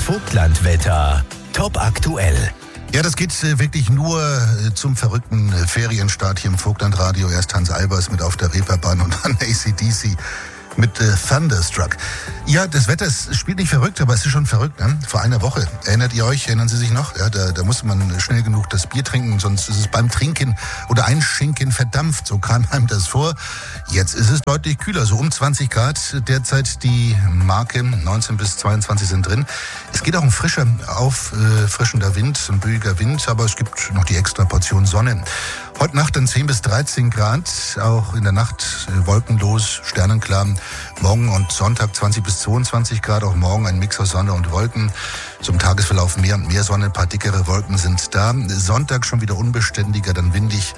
Vogtlandwetter. Top aktuell. Ja, das geht wirklich nur zum verrückten Ferienstart hier im Vogtlandradio. Erst Hans Albers mit Auf der Reeperbahn und dann AC/DC mit Thunderstruck. Ja, das Wetter spielt nicht verrückt, aber es ist schon verrückt, ne? Vor einer Woche, erinnern Sie sich noch? Ja, da musste man schnell genug das Bier trinken, sonst ist es beim Trinken oder Einschenken verdampft. So kam einem das vor. Jetzt ist es deutlich kühler, so um 20 Grad. Derzeit die Marke, 19 bis 22 sind drin. Es geht auch um auffrischender Wind, ein böiger Wind, aber es gibt noch die extra Portion Sonne. Heute Nacht dann 10 bis 13 Grad, auch in der Nacht wolkenlos, sternenklar. Morgen und Sonntag 20 bis 22 Grad, auch morgen ein Mix aus Sonne und Wolken. Zum Tagesverlauf mehr Sonne, ein paar dickere Wolken sind da. Sonntag schon wieder unbeständiger, dann windig.